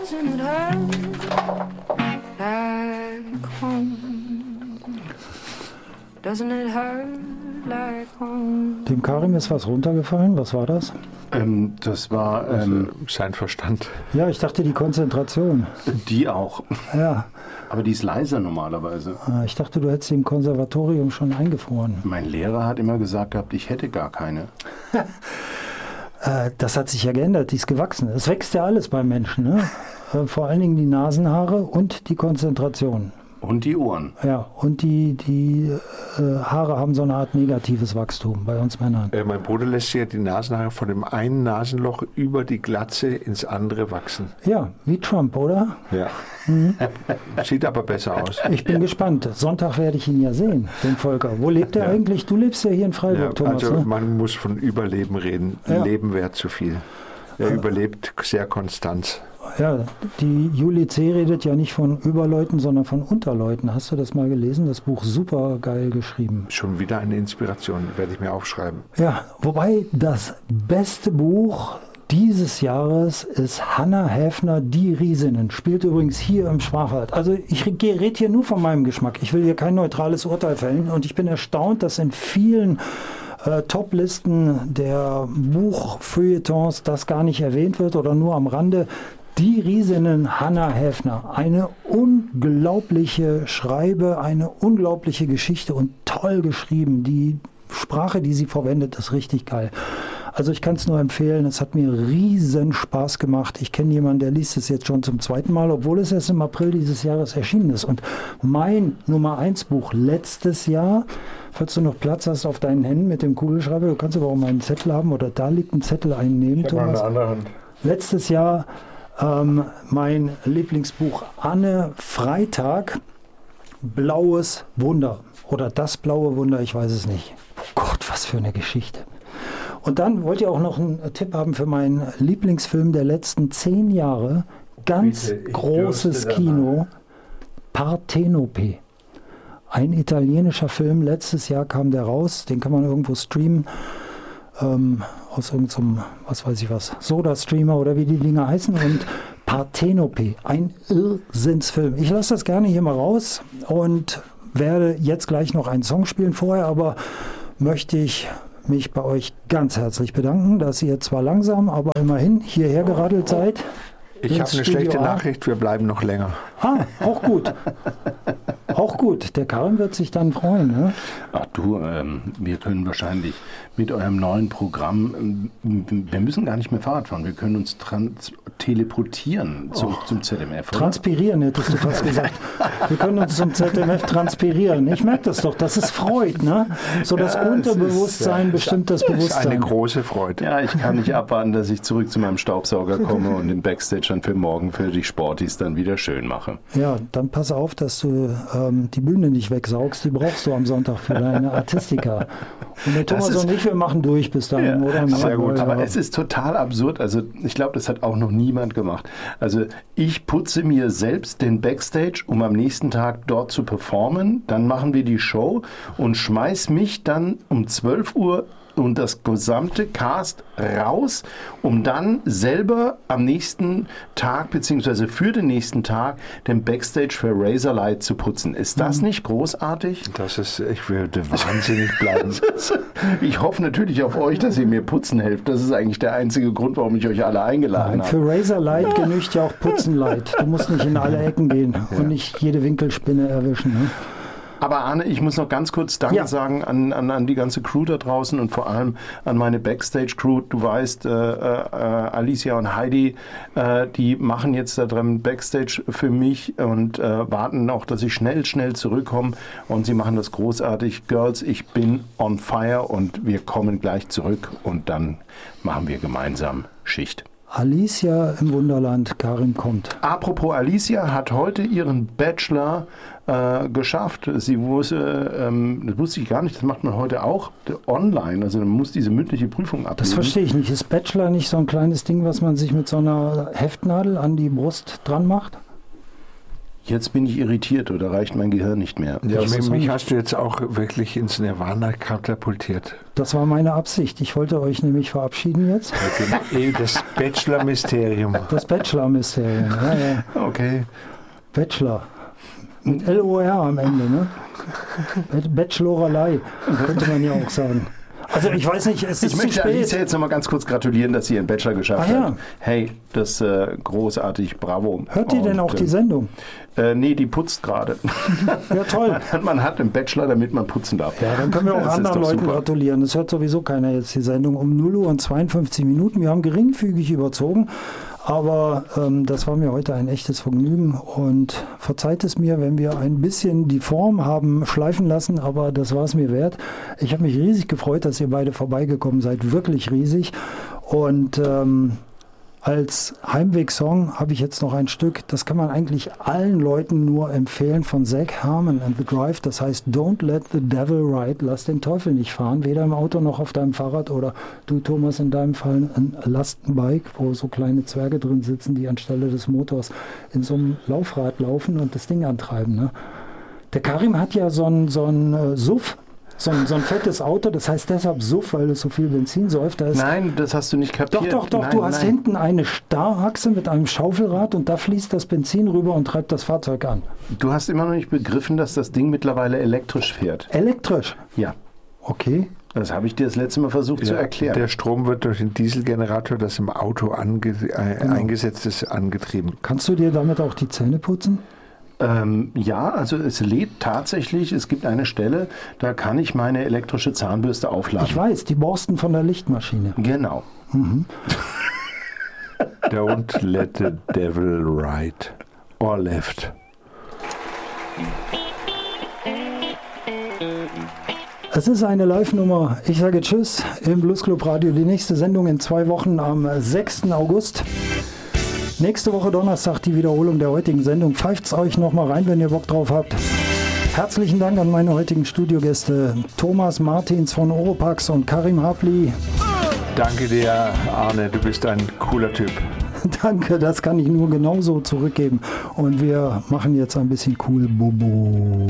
Doesn't it hurt like home? Doesn't it hurt like home? Dem Karim ist was runtergefallen. Was war das? Das war sein Verstand. Ja, ich dachte die Konzentration. Die auch. Ja. Aber die ist leiser normalerweise. Ich dachte, du hättest sie im Konservatorium schon eingefroren. Mein Lehrer hat immer gesagt gehabt, ich hätte gar keine. Das hat sich ja geändert, die ist gewachsen. Es wächst ja alles beim Menschen, ne? Vor allen Dingen die Nasenhaare und die Konzentration. Und die Ohren. Ja, und die Haare haben so eine Art negatives Wachstum bei uns Männern. Mein Bruder lässt sich ja die Nasenhaare von dem einen Nasenloch über die Glatze ins andere wachsen. Ja, wie Trump, oder? Ja. Sieht aber besser aus. Ich bin gespannt. Sonntag werde ich ihn ja sehen, den Volker. Wo lebt er eigentlich? Du lebst ja hier in Freiburg, Thomas. Also ne? man muss von Überleben reden. Ja. Leben wäre zu viel. Er überlebt sehr konstant. Ja, die Julie C. redet ja nicht von Überleuten, sondern von Unterleuten. Hast du das mal gelesen? Das Buch super geil geschrieben. Schon wieder eine Inspiration, werde ich mir aufschreiben. Ja, wobei das beste Buch dieses Jahres ist Hannah Häfner, Die Riesinnen. Spielt übrigens hier im Schwarzwald. Also ich rede hier nur von meinem Geschmack. Ich will hier kein neutrales Urteil fällen. Und ich bin erstaunt, dass in vielen Top-Listen der Buchfeuilletons das gar nicht erwähnt wird oder nur am Rande. Die Riesinnen Hannah Häfner. Eine unglaubliche Schreibe, eine unglaubliche Geschichte und toll geschrieben. Die Sprache, die sie verwendet, ist richtig geil. Also ich kann es nur empfehlen, es hat mir riesen Spaß gemacht. Ich kenne jemanden, der liest es jetzt schon zum zweiten Mal, obwohl es erst im April dieses Jahres erschienen ist. Und mein Nummer 1 Buch letztes Jahr, falls du noch Platz hast auf deinen Händen mit dem Kugelschreiber, du kannst aber auch mal einen Zettel haben oder da liegt ein Zettel einnehmen, Ich habe Thomas. eine andere Hand. Letztes Jahr mein Lieblingsbuch Anne Freitag, Blaues Wunder oder Das blaue Wunder, ich weiß es nicht. Oh Gott, was für eine Geschichte. Und dann wollt ihr auch noch einen Tipp haben für meinen Lieblingsfilm der letzten 10 Jahre. Ganz Bitte, großes Kino, Partenope. Ein italienischer Film, letztes Jahr kam der raus, den kann man irgendwo streamen. Aus irgendeinem, was weiß ich was, Soda-Streamer oder wie die Dinger heißen. Und Partenope, ein Irrsinnsfilm. Ich lasse das gerne hier mal raus und werde jetzt gleich noch einen Song spielen. Vorher aber möchte ich mich bei euch ganz herzlich bedanken, dass ihr zwar langsam, aber immerhin hierher geradelt seid. Ich habe eine schlechte Nachricht, wir bleiben noch länger. Ah, auch gut. Auch gut. Der Karim wird sich dann freuen. Ne? Ach du, wir können wahrscheinlich mit eurem neuen Programm, wir müssen gar nicht mehr Fahrrad fahren, wir können uns teleportieren zum ZMF. Oder? Transpirieren, hättest du fast gesagt. Wir können uns zum ZMF transpirieren. Ich merke das doch, das ist Freud, ne? So das Unterbewusstsein bestimmt das Bewusstsein. Das ist eine große Freude. Ja, ich kann nicht abwarten, dass ich zurück zu meinem Staubsauger komme und den Backstage dann für morgen für die Sportis dann wieder schön mache. Ja, dann pass auf, dass du die Bühne nicht wegsaugst, die brauchst du am Sonntag für deine Artistika. Und der Thomas und ich, wir machen durch bis dahin, ja, oder? Sehr gut, aber es ist total absurd, also ich glaube, das hat auch noch niemand gemacht. Also ich putze mir selbst den Backstage, um am nächsten Tag dort zu performen, dann machen wir die Show und schmeiß mich dann um 12 Uhr und das gesamte Cast raus, um dann selber am nächsten Tag beziehungsweise für den nächsten Tag den Backstage für Razorlight zu putzen. Ist das nicht großartig? Ich würde wahnsinnig bleiben. Ich hoffe natürlich auf euch, dass ihr mir putzen helft. Das ist eigentlich der einzige Grund, warum ich euch alle eingeladen habe. Für Razorlight genügt ja auch Putzenlight. Du musst nicht in alle Ecken gehen und nicht jede Winkelspinne erwischen. Ne? Aber Arne, ich muss noch ganz kurz Danke sagen an die ganze Crew da draußen und vor allem an meine Backstage-Crew. Du weißt, Alicia und Heidi, die machen jetzt da drin Backstage für mich und warten auch, dass ich schnell zurückkomme. Und sie machen das großartig. Girls, ich bin on fire und wir kommen gleich zurück und dann machen wir gemeinsam Schicht. Alicia im Wunderland, Karim kommt. Apropos, Alicia hat heute ihren Bachelor geschafft. Sie wusste, das wusste ich gar nicht, das macht man heute auch online. Also man muss diese mündliche Prüfung ablegen. Das verstehe ich nicht. Ist Bachelor nicht so ein kleines Ding, was man sich mit so einer Heftnadel an die Brust dran macht? Jetzt bin ich irritiert oder reicht mein Gehirn nicht mehr. Ja, Ich weiß mich nicht. hast du jetzt auch wirklich ins Nirvana katapultiert. Das war meine Absicht. Ich wollte euch nämlich verabschieden jetzt. Das Bachelor-Mysterium. Das Bachelor-Mysterium. Ja. Okay. Bachelor. Mit L-O-R am Ende, ne? Bachelorerlei, könnte man ja auch sagen. Also ich weiß nicht, es ist Ich zu möchte Alicia spät. jetzt noch mal ganz kurz gratulieren, dass sie ihren Bachelor geschafft Ah, ja. hat. Hey, das großartig, bravo. Hört die denn auch die Sendung? Nee, die putzt gerade. Ja, toll. Man hat einen Bachelor, damit man putzen darf. Ja, dann können wir auch Das ist anderen doch Leuten super. gratulieren. Das hört sowieso keiner jetzt die Sendung um 0 Uhr und 52 Minuten. Wir haben geringfügig überzogen, aber das war mir heute ein echtes Vergnügen und verzeiht es mir, wenn wir ein bisschen die Form haben schleifen lassen, aber das war es mir wert. Ich habe mich riesig gefreut, dass ihr beide vorbeigekommen seid, wirklich riesig. Und als Heimwegsong habe ich jetzt noch ein Stück, das kann man eigentlich allen Leuten nur empfehlen, von Zach Harmon and the Drive. Das heißt, Don't let the devil ride, lass den Teufel nicht fahren, weder im Auto noch auf deinem Fahrrad oder du, Thomas, in deinem Fall ein Lastenbike, wo so kleine Zwerge drin sitzen, die anstelle des Motors in so einem Laufrad laufen und das Ding antreiben. Ne? Der Karim hat ja so ein Suff, so ein fettes Auto, das heißt deshalb Suff, weil es so viel Benzin säuft. Da ist Nein, das hast du nicht kapiert. doch, Nein, du hast nein. hinten eine Starrachse mit einem Schaufelrad und da fließt das Benzin rüber und treibt das Fahrzeug an. Du hast immer noch nicht begriffen, dass das Ding mittlerweile elektrisch fährt. Elektrisch. Ja, Okay. das habe ich dir das letzte Mal versucht zu erklären. Der Strom wird durch den Dieselgenerator, das im Auto eingesetzt ist, angetrieben. Kannst du dir damit auch die Zähne putzen? Ja, also es lädt tatsächlich, es gibt eine Stelle, da kann ich meine elektrische Zahnbürste aufladen. Ich weiß, die Borsten von der Lichtmaschine. Genau. Don't let the devil right or left. Es ist eine Live-Nummer. Ich sage Tschüss im Bluesclub Radio. Die nächste Sendung in 2 Wochen am 6. August. Nächste Woche Donnerstag die Wiederholung der heutigen Sendung. Pfeift's euch nochmal rein, wenn ihr Bock drauf habt. Herzlichen Dank an meine heutigen Studiogäste Thomas Martins von Oropax und Karim Hapli. Danke dir, Arne, du bist ein cooler Typ. Danke, das kann ich nur genauso zurückgeben. Und wir machen jetzt ein bisschen cool Bobo.